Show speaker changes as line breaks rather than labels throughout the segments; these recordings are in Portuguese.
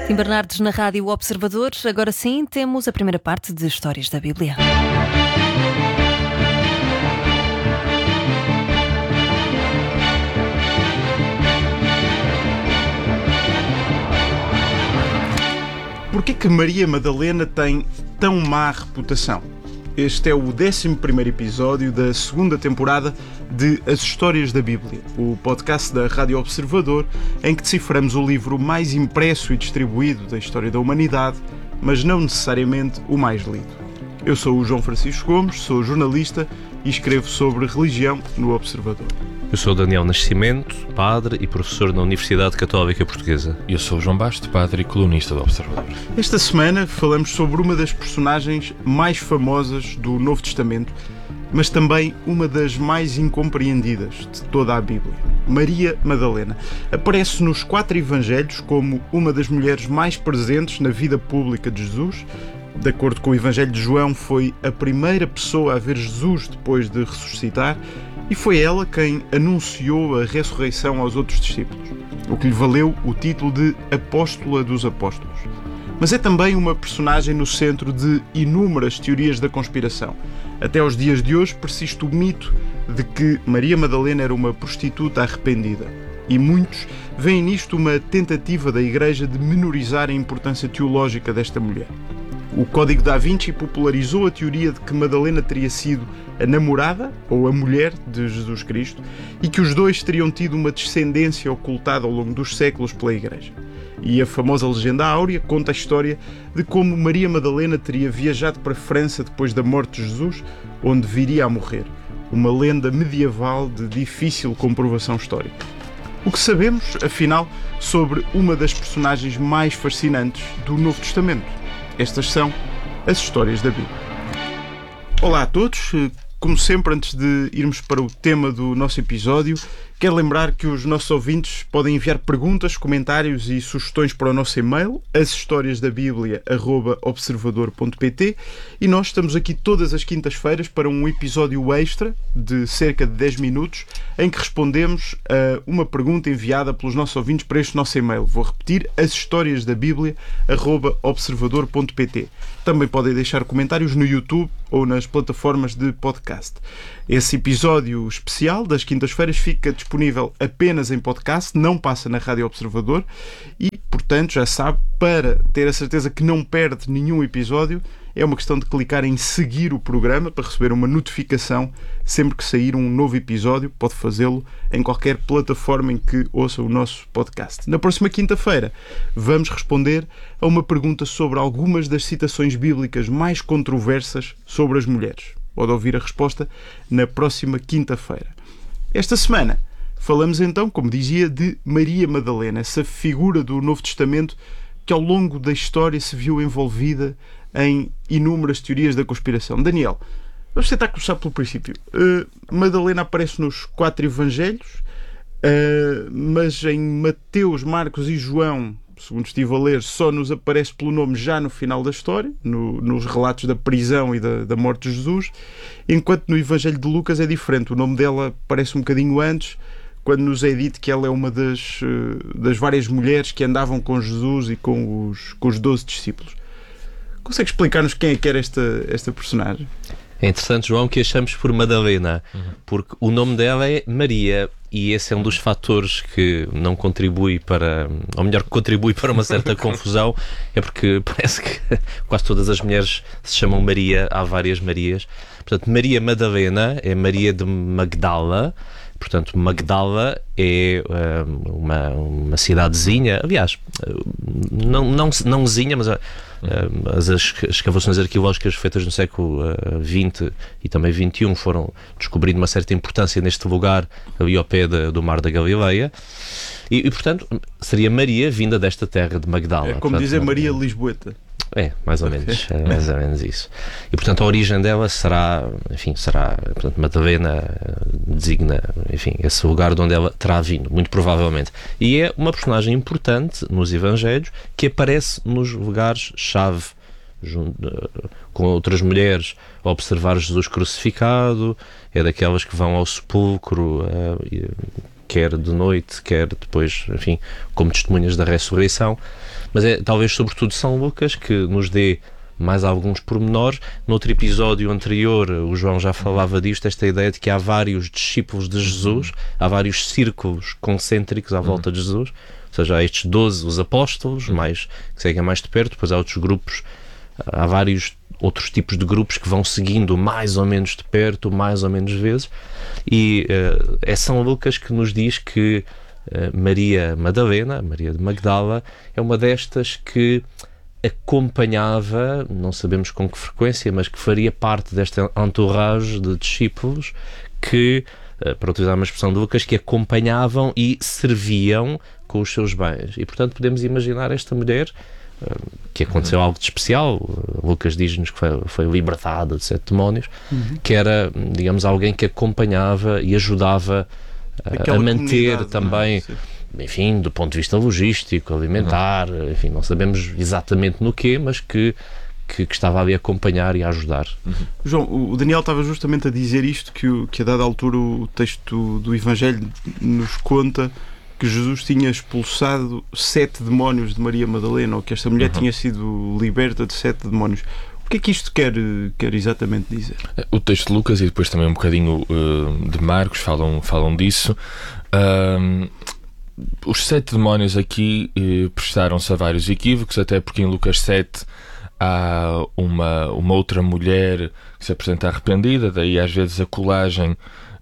Tim Bernardes na Rádio Observador. Agora sim, temos a primeira parte de Histórias da Bíblia.
Porquê que Maria Madalena tem tão má reputação? Este é o 11º episódio da segunda temporada de As Histórias da Bíblia, o podcast da Rádio Observador, em que deciframos o livro mais impresso e distribuído da história da humanidade, mas não necessariamente o mais lido. Eu sou o João Francisco Gomes, sou jornalista e escrevo sobre religião no Observador.
Eu sou o Daniel Nascimento, padre e professor na Universidade Católica Portuguesa.
Eu sou o João Basto, padre e colunista do Observador.
Esta semana falamos sobre uma das personagens mais famosas do Novo Testamento, mas também uma das mais incompreendidas de toda a Bíblia. Maria Madalena aparece nos 4 evangelhos como uma das mulheres mais presentes na vida pública de Jesus. De acordo com o Evangelho de João, foi a primeira pessoa a ver Jesus depois de ressuscitar e foi ela quem anunciou a ressurreição aos outros discípulos, o que lhe valeu o título de Apóstola dos Apóstolos. Mas é também uma personagem no centro de inúmeras teorias da conspiração. Até aos dias de hoje persiste o mito de que Maria Madalena era uma prostituta arrependida. E muitos veem nisto uma tentativa da Igreja de menorizar a importância teológica desta mulher. O Código da Vinci popularizou a teoria de que Madalena teria sido a namorada ou a mulher de Jesus Cristo e que os dois teriam tido uma descendência ocultada ao longo dos séculos pela Igreja. E a famosa legenda áurea conta a história de como Maria Madalena teria viajado para a França depois da morte de Jesus, onde viria a morrer. Uma lenda medieval de difícil comprovação histórica. O que sabemos, afinal, sobre uma das personagens mais fascinantes do Novo Testamento? Estas são as Histórias da Bíblia. Olá a todos. Como sempre, antes de irmos para o tema do nosso episódio, quero lembrar que os nossos ouvintes podem enviar perguntas, comentários e sugestões para o nosso e-mail, ashistoriasdabiblia@observador.pt, e nós estamos aqui todas as quintas-feiras para um episódio extra de cerca de 10 minutos em que respondemos a uma pergunta enviada pelos nossos ouvintes para este nosso e-mail. Vou repetir, ashistoriasdabiblia@observador.pt. Também podem deixar comentários no YouTube ou nas plataformas de podcast. Esse episódio especial das quintas-feiras fica disponível apenas em podcast, não passa na Rádio Observador e, portanto, já sabe, para ter a certeza que não perde nenhum episódio, é uma questão de clicar em seguir o programa para receber uma notificação sempre que sair um novo episódio. Pode fazê-lo em qualquer plataforma em que ouça o nosso podcast. Na próxima quinta-feira vamos responder a uma pergunta sobre algumas das citações bíblicas mais controversas sobre as mulheres. Pode ouvir a resposta na próxima quinta-feira. Esta semana falamos então, como dizia, de Maria Madalena, essa figura do Novo Testamento que ao longo da história se viu envolvida em inúmeras teorias da conspiração. Daniel, vamos tentar começar pelo princípio. Madalena aparece nos 4 evangelhos, mas em Mateus, Marcos e João, segundo estive a ler, só nos aparece pelo nome já no final da história, nos relatos da prisão e da morte de Jesus, enquanto no Evangelho de Lucas é diferente. O nome dela aparece um bocadinho antes, quando nos é dito que ela é uma das várias mulheres que andavam com Jesus e com os 12 discípulos. Consegue explicar-nos quem é que era esta personagem?
É interessante, João, que achamos por Madalena, porque o nome dela é Maria e esse é um dos fatores que não contribui para, ou melhor, que contribui para uma certa confusão, é porque parece que quase todas as mulheres se chamam Maria, há várias Marias. Portanto, Maria Madalena é Maria de Magdala. Portanto, Magdala é uma cidadezinha, aliás, nãozinha, mas as escavações arqueológicas feitas no século XX e também XXI foram descobrindo uma certa importância neste lugar, ali ao pé do Mar da Galileia. E portanto, seria Maria vinda desta terra de Magdala.
É como dizer Maria Lisboeta.
É, mais ou menos, é mais ou menos isso. E portanto a origem dela será, portanto, Madalena designa, enfim, esse lugar de onde ela terá vindo, muito provavelmente. E é uma personagem importante nos Evangelhos que aparece nos lugares-chave, com outras mulheres, a observar Jesus crucificado, é daquelas que vão ao sepulcro quer de noite, quer depois, enfim, como testemunhas da ressurreição. Mas é talvez sobretudo São Lucas que nos dê mais alguns pormenores. No outro episódio anterior, o João já falava disto, esta ideia de que há vários discípulos de Jesus, há vários círculos concêntricos à volta de Jesus, ou seja, há estes 12, os apóstolos, mais, que seguem mais de perto, depois há outros grupos, há vários outros tipos de grupos que vão seguindo mais ou menos de perto, mais ou menos vezes, e é São Lucas que nos diz que Maria Madalena, Maria de Magdala, é uma destas que acompanhava, não sabemos com que frequência, mas que faria parte desta entourage de discípulos que, para utilizar uma expressão de Lucas, que acompanhavam e serviam com os seus bens. E, portanto, podemos imaginar esta mulher que aconteceu algo de especial. Lucas diz-nos que foi libertada de 7 demónios, que era, digamos, alguém que acompanhava e ajudava a manter também, enfim, do ponto de vista logístico, alimentar, enfim, não sabemos exatamente no quê, mas que estava ali a acompanhar e a ajudar.
João, o Daniel estava justamente a dizer isto, que a dada altura o texto do Evangelho nos conta que Jesus tinha expulsado 7 demónios de Maria Madalena, ou que esta mulher tinha sido liberta de 7 demónios. O que é que isto quer exatamente dizer?
O texto de Lucas e depois também um bocadinho de Marcos falam disso. Os 7 demónios aqui prestaram-se a vários equívocos, até porque em Lucas 7 há uma outra mulher que se apresenta arrependida, daí às vezes a colagem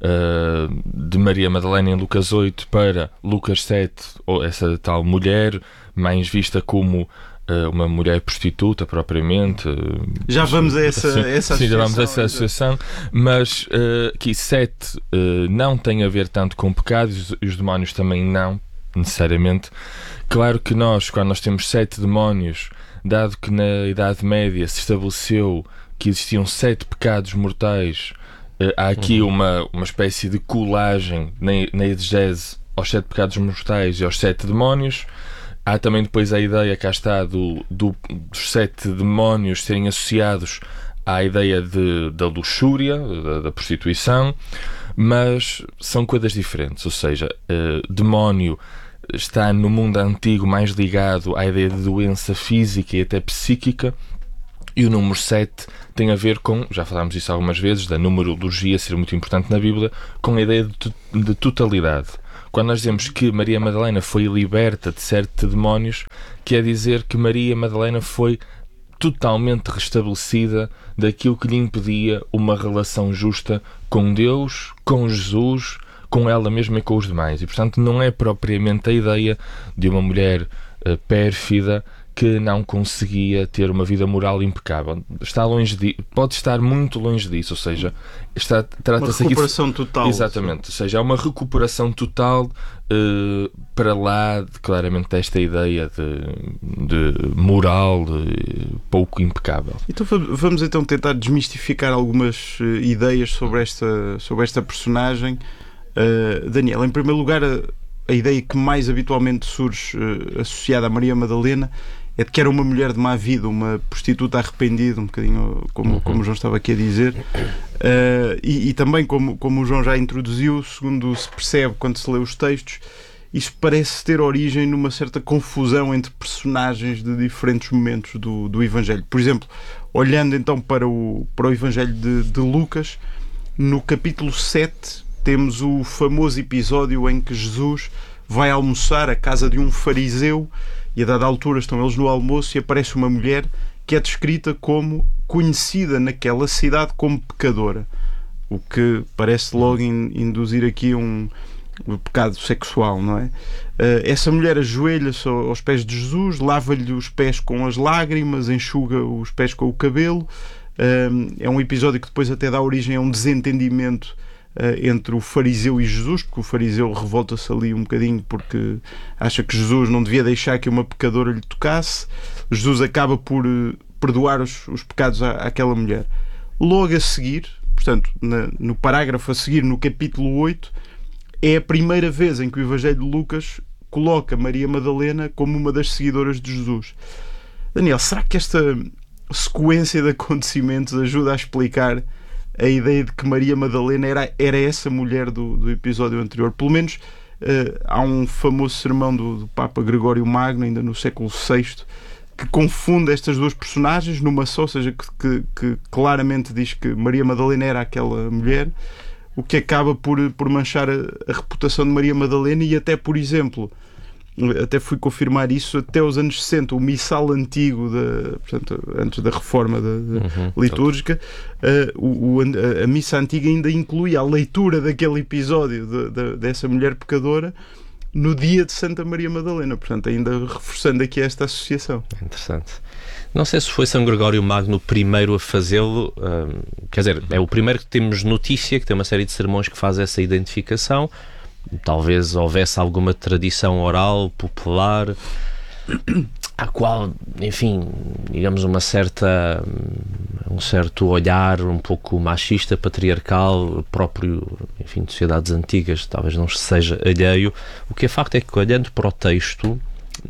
de Maria Madalena em Lucas 8 para Lucas 7, ou essa tal mulher, mais vista como uma mulher prostituta propriamente.
Já vamos a essa associação.
Sim, já vamos a essa associação, mas aqui 7 não tem a ver tanto com pecados, e os demónios também não, necessariamente. Claro que quando nós temos 7 demónios, dado que na Idade Média se estabeleceu que existiam 7 pecados mortais, há aqui uma espécie de colagem na exegese aos 7 pecados mortais e aos 7 demónios. Há também depois a ideia, cá está, dos 7 demónios serem associados à ideia da luxúria, da prostituição, mas são coisas diferentes. Ou seja, demónio está no mundo antigo mais ligado à ideia de doença física e até psíquica, e o número 7 tem a ver com, já falámos disso algumas vezes, da numerologia ser muito importante na Bíblia, com a ideia de totalidade. Quando nós dizemos que Maria Madalena foi liberta de 7 demónios, quer dizer que Maria Madalena foi totalmente restabelecida daquilo que lhe impedia uma relação justa com Deus, com Jesus, com ela mesma e com os demais. E, portanto, não é propriamente a ideia de uma mulher pérfida que não conseguia ter uma vida moral impecável. Está longe pode estar muito longe disso, ou seja, trata-se
uma recuperação total.
Exatamente, ou seja, há uma recuperação total para lá, claramente, desta ideia de moral pouco impecável.
Então vamos então tentar desmistificar algumas ideias sobre esta personagem. Daniel, em primeiro lugar, a ideia que mais habitualmente surge associada a Maria Madalena é de que era uma mulher de má vida, uma prostituta arrependida, um bocadinho como o João estava aqui a dizer, e também como o João já introduziu, segundo se percebe quando se lê os textos, isso parece ter origem numa certa confusão entre personagens de diferentes momentos do Evangelho. Por exemplo, olhando então para o Evangelho de Lucas, no capítulo 7 temos o famoso episódio em que Jesus vai almoçar à casa de um fariseu, e a dada altura estão eles no almoço e aparece uma mulher que é descrita como conhecida naquela cidade como pecadora, o que parece logo induzir aqui um pecado sexual, não é? Essa mulher ajoelha-se aos pés de Jesus, lava-lhe os pés com as lágrimas, enxuga os pés com o cabelo. É um episódio que depois até dá origem a um desentendimento entre o fariseu e Jesus, porque o fariseu revolta-se ali um bocadinho porque acha que Jesus não devia deixar que uma pecadora lhe tocasse. Jesus acaba por perdoar os pecados àquela mulher. Logo a seguir, portanto, no parágrafo a seguir, no capítulo 8, é a primeira vez em que o Evangelho de Lucas coloca Maria Madalena como uma das seguidoras de Jesus. Daniel, será que esta sequência de acontecimentos ajuda a explicar a ideia de que Maria Madalena era essa mulher do episódio anterior? Pelo menos Há um famoso sermão do Papa Gregório Magno, ainda no século VI, que confunde estas duas personagens numa só, ou seja, que claramente diz que Maria Madalena era aquela mulher, o que acaba por manchar a reputação de Maria Madalena. E até, por exemplo, até fui confirmar isso, até os anos 60, o missal antigo, portanto, antes da reforma litúrgica, a missa antiga ainda incluía a leitura daquele episódio dessa mulher pecadora no dia de Santa Maria Madalena, portanto, ainda reforçando aqui esta associação.
Interessante. Não sei se foi São Gregório Magno o primeiro a fazê-lo, quer dizer, é o primeiro que temos notícia, que tem uma série de sermões que faz essa identificação. Talvez houvesse alguma tradição oral, popular, à qual, enfim, digamos, um certo olhar um pouco machista, patriarcal, próprio, enfim, de sociedades antigas, talvez não seja alheio. O que é facto é que, olhando para o texto,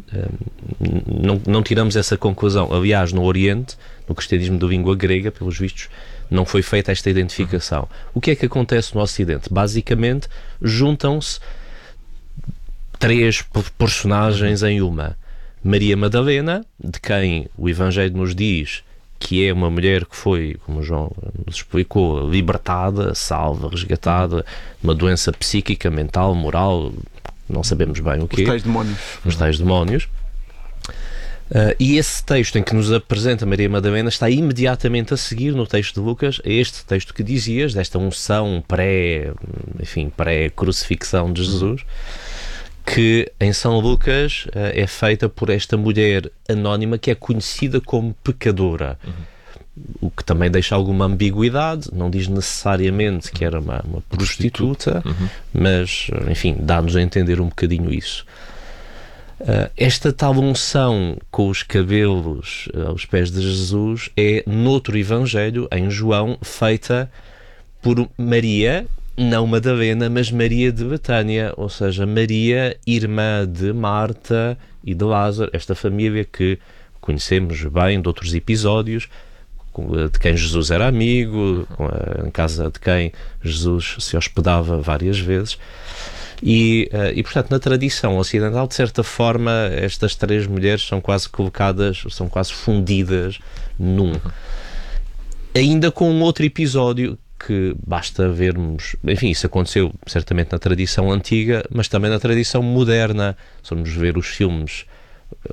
não tiramos essa conclusão. Aliás, no Oriente, no cristianismo de língua grega, pelos vistos, não foi feita esta identificação. O que é que acontece no Ocidente? Basicamente, juntam-se três personagens em uma. Maria Madalena, de quem o Evangelho nos diz que é uma mulher que foi, como o João nos explicou, libertada, salva, resgatada, uma doença psíquica, mental, moral, não sabemos bem o quê. Os tais demónios. E esse texto em que nos apresenta Maria Madalena está imediatamente a seguir no texto de Lucas, a este texto que dizias, desta unção pré-crucifixão de Jesus, que em São Lucas é feita por esta mulher anónima que é conhecida como pecadora. O que também deixa alguma ambiguidade, não diz necessariamente que era uma prostituta, mas, enfim, dá-nos a entender um bocadinho isso. Esta tal unção com os cabelos aos pés de Jesus é, noutro Evangelho, em João, feita por Maria, não Madalena, mas Maria de Betânia, ou seja, Maria, irmã de Marta e de Lázaro, esta família que conhecemos bem de outros episódios, de quem Jesus era amigo, em casa de quem Jesus se hospedava várias vezes. E, portanto, na tradição ocidental, de certa forma, estas três mulheres são quase colocadas, são quase fundidas num. Ainda com um outro episódio que basta vermos, enfim, isso aconteceu certamente na tradição antiga, mas também na tradição moderna. Se formos ver os filmes, a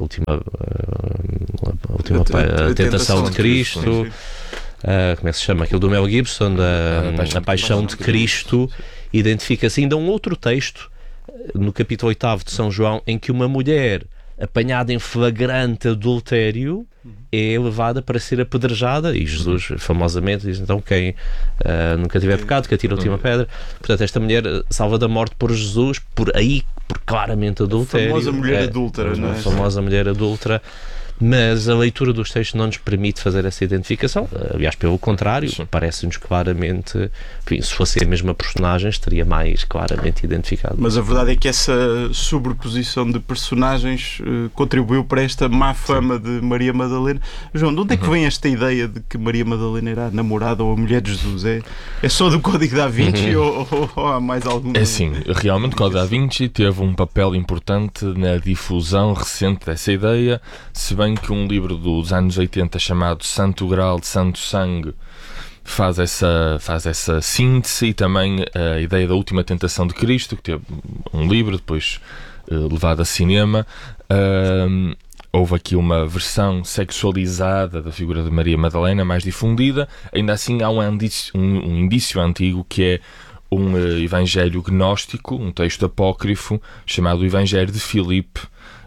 Tentação de Cristo, como é que se chama? Aquele do Mel Gibson, a Paixão de Cristo. Identifica-se ainda um outro texto, no capítulo 8 de São João, em que uma mulher apanhada em flagrante adultério é levada para ser apedrejada, e Jesus famosamente diz, então, quem nunca tiver pecado, que atira a última pedra. Portanto, esta mulher salva da morte por Jesus, por claramente adultério.
A famosa mulher adúltera, não é?
A famosa mulher adúltera. Mas a leitura dos textos não nos permite fazer essa identificação. Aliás, pelo contrário, parece-nos claramente, enfim, se fosse a mesma personagem, estaria mais claramente identificado.
Mas a verdade é que essa sobreposição de personagens contribuiu para esta má fama de Maria Madalena. João, de onde é que vem esta ideia de que Maria Madalena era a namorada ou a mulher de Jesus? É só do Código da Vinci ou há mais algum?
É sim, realmente o Código da Vinci teve um papel importante na difusão recente dessa ideia, se bem que um livro dos anos 80 chamado Santo Graal de Santo Sangue faz essa síntese, e também a ideia da Última Tentação de Cristo, que teve um livro depois levado a cinema. Houve aqui uma versão sexualizada da figura de Maria Madalena, mais difundida. Ainda assim há um indício antigo que é um evangelho gnóstico, um texto apócrifo chamado Evangelho de Filipe,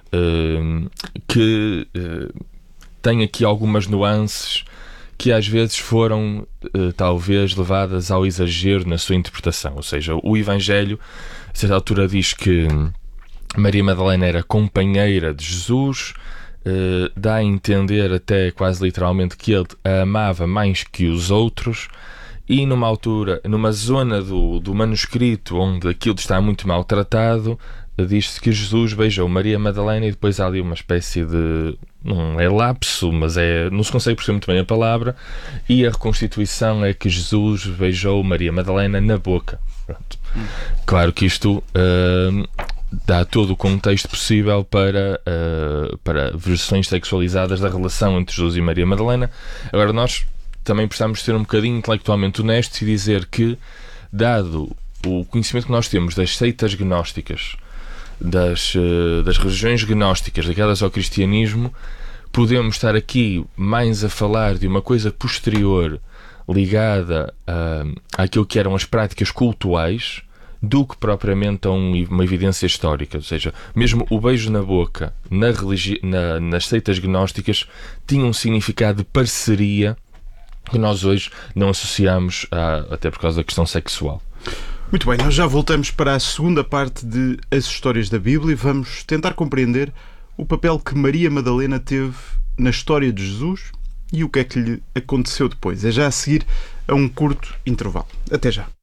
que tem aqui algumas nuances que às vezes foram talvez levadas ao exagero na sua interpretação. Ou seja, o Evangelho a certa altura diz que Maria Madalena era companheira de Jesus, dá a entender até quase literalmente que ele a amava mais que os outros, e numa altura, numa zona do manuscrito onde aquilo está muito mal tratado, diz-se que Jesus beijou Maria Madalena, e depois há ali uma espécie de... não é lapso, mas não se consegue perceber muito bem a palavra, e a reconstituição é que Jesus beijou Maria Madalena na boca. Pronto. Claro que isto dá todo o contexto possível para versões sexualizadas da relação entre Jesus e Maria Madalena. Agora, nós também precisamos ser um bocadinho intelectualmente honestos e dizer que, dado o conhecimento que nós temos das seitas gnósticas, das religiões gnósticas ligadas ao cristianismo, podemos estar aqui mais a falar de uma coisa posterior ligada àquilo que eram as práticas cultuais do que propriamente a uma evidência histórica. Ou seja, mesmo o beijo na boca nas seitas gnósticas tinha um significado de parceria que nós hoje não associamos até por causa da questão sexual.
Muito bem, nós já voltamos para a segunda parte de As Histórias da Bíblia e vamos tentar compreender o papel que Maria Madalena teve na história de Jesus e o que é que lhe aconteceu depois. É já a seguir a um curto intervalo. Até já.